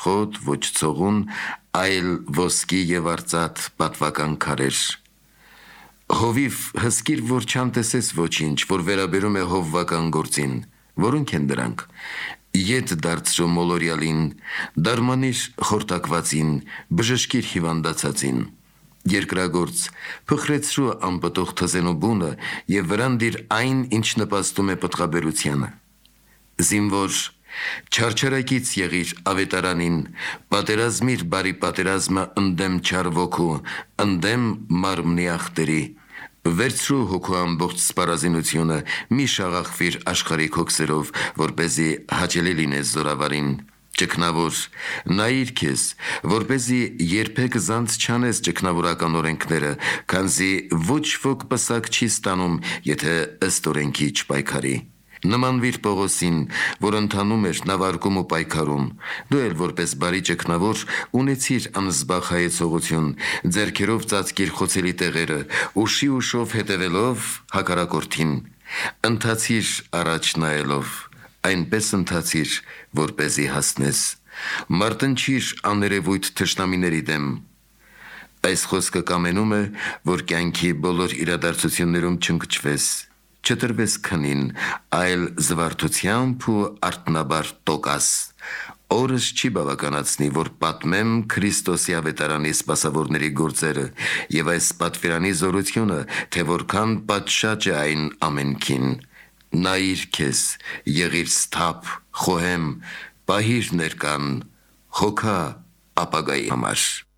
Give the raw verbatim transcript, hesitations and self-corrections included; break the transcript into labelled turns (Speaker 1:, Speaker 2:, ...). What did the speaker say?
Speaker 1: աշխոտ, ոչ ցողուն, այլ ոսկի եւ արծաթ պատվական քարեր։ Հովիվ հսկիր, որ չանտեսես ոչինչ, որ վերաբերում է հովվական գործին, որոնք են դրանք։ Ետ դարձրու մոլորյալին, դարմանիր խորտակվածին, բժշկիր հիվանդացածին։ Երկրագործ, փխրեցրու անպտող թզենու բունը եւ վրանդիր այն, ինչ նպաստում է պտղաբերությանը։ Զինվոր, չարչարակից եղիր ավետարանին, պատերազմիր բարի պատերազմը ընդդեմ չար ոգու, ընդդեմ մարմնի ախտերի։ Վերցրու հոգու ամբողջ սպառազինությունը, մի շաղախվիր աշխարհիկ հոգսերով, որպեսզի հաճելի լինես զորավարին։ Ճգնավոր, նայիր քեզ, որպեսզի երբեք զանց չանես ճգնավորական օրենքները, քանզի ոչ ոք պսակ չի ստանում, եթե ըստ օրենքի չպայքարի։ Նմանվիր Պողոսին, որ ընթանում էր նավարկում ու պայքարում։ Դու էլ որպես բարի ճգնավոր ունեցիր անզբաղ հայեցողություն, ձեռքերով ծածկիր խոցելի տեղերը, ուշի ուշով հետևելով հակառակորդին։ Ընթացիր առաջ նայելով, այնպես ընթացիր, որպեսզի հասնես։ Մարտնչիր աներևույթ թշնամիների դեմ։ Այս խոսքը կամենում է, որ կյանքի բոլոր իրադարձություններում չընկճվես, չտրվես քնին, այլ զվարթությամբ ու արթնաբար տոկաս։ Օրս չի բավականացնի, որ պատմեմ Քրիստոսի ավետարանի սպասավորների գործերը եւ այս պատվիրանի զորությունը, թե որքան պատշաճ է այն ամենքին։ Նայիր քեզ, եղիր սթափ, խոհեմ, պահիր ներկան, հոգա ապագայի համար։